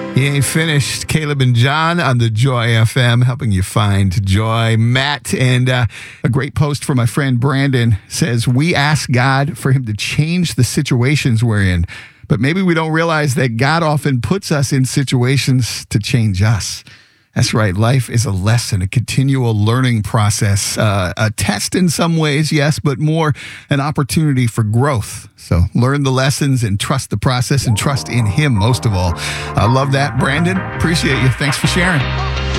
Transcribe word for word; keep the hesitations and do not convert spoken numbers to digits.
He ain't finished. Caleb and John on the Joy F M, helping you find joy. Matt, and uh, a great post from my friend Brandon says, we ask God for him to change the situations we're in, but maybe we don't realize that God often puts us in situations to change us. That's right. Life is a lesson, a continual learning process, uh, a test in some ways, yes, but more an opportunity for growth. So learn the lessons and trust the process and trust in him most of all. I love that. Brandon, appreciate you. Thanks for sharing.